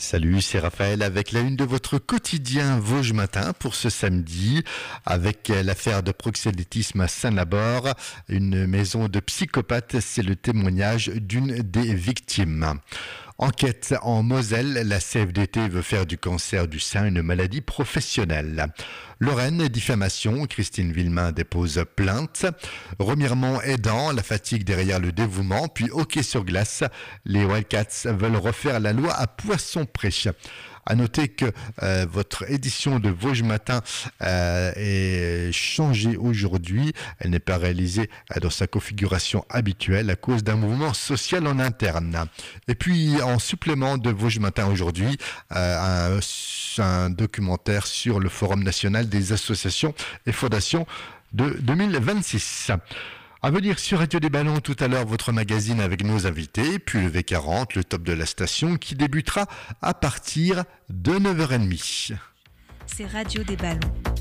Salut, c'est Raphaël avec la une de votre quotidien Vosges Matin pour ce samedi avec l'affaire de proxénétisme à Saint-Labor. Une maison de psychopathes, c'est le témoignage d'une des victimes. Enquête en Moselle, la CFDT veut faire du cancer du sein une maladie professionnelle. Lorraine, diffamation, Christine Villemain dépose plainte. Remiremont aidant, la fatigue derrière le dévouement, puis hockey sur glace. Les Wildcats veulent refaire la loi à Poisson-Pré. À noter que votre édition de Vosges Matin est changée aujourd'hui. Elle n'est pas réalisée dans sa configuration habituelle à cause d'un mouvement social en interne. Et puis en supplément de Vosges Matin aujourd'hui, un documentaire sur le Forum national des associations et fondations de 2026. À venir sur Radio des Ballons tout à l'heure, votre magazine avec nos invités, puis le V40, le top de la station qui débutera à partir de 9h30. C'est Radio des Ballons.